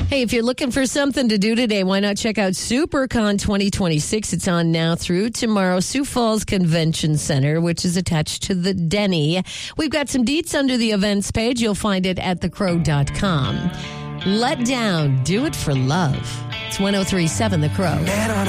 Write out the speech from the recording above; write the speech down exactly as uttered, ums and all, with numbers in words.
Hey, if you're looking for something to do today, why not check out SuperCon twenty twenty-six? It's on now through tomorrow. Sioux Falls Convention Center, which is attached to the Denny. We've got some deets under the events page. You'll find it at the crow dot com. Let Down, Do It for Love. It's one oh three point seven The Crow.